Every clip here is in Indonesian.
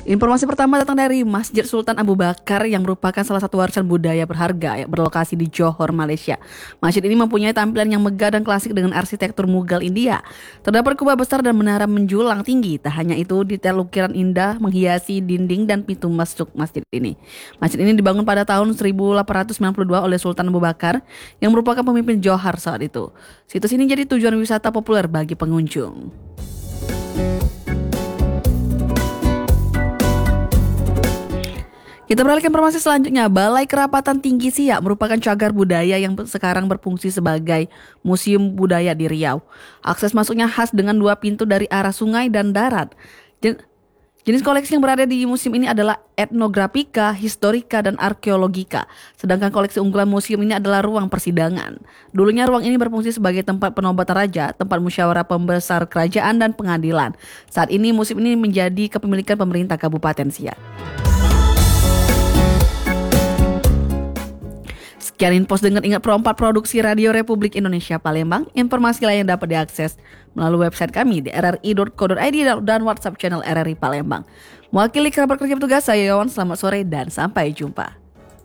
Informasi pertama datang dari Masjid Sultan Abu Bakar yang merupakan salah satu warisan budaya berharga yang berlokasi di Johor, Malaysia. Masjid ini mempunyai tampilan yang megah dan klasik dengan arsitektur Mughal India. Terdapat kubah besar dan menara menjulang tinggi. Tak hanya itu, detail ukiran indah menghiasi dinding dan pintu masuk masjid ini. Masjid ini dibangun pada tahun 1892 oleh Sultan Abu Bakar yang merupakan pemimpin Johor saat itu. Situs ini jadi tujuan wisata populer bagi pengunjung. Kita beralih ke informasi selanjutnya. Balai Kerapatan Tinggi Siak merupakan cagar budaya yang sekarang berfungsi sebagai museum budaya di Riau. Akses masuknya khas dengan 2 pintu dari arah sungai dan darat. Jenis koleksi yang berada di museum ini adalah etnografika, historika, dan arkeologika. Sedangkan koleksi unggulan museum ini adalah ruang persidangan. Dulunya ruang ini berfungsi sebagai tempat penobatan raja, tempat musyawarah pembesar kerajaan, dan pengadilan. Saat ini museum ini menjadi kepemilikan pemerintah Kabupaten Siak. Sekian info dengan Ingat Pro 4 Produksi Radio Republik Indonesia Palembang. Informasi lain dapat diakses melalui website kami di rri.co.id dan WhatsApp channel RRI Palembang. Mewakili kerabat kerja petugas, saya Yawan. Selamat sore dan sampai jumpa.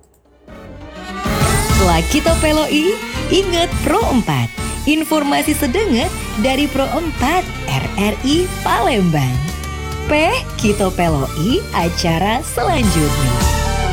Setelah kita peloi, Ingat Pro 4. Informasi sedenget dari Pro 4 RRI Palembang. Kita peloi acara selanjutnya.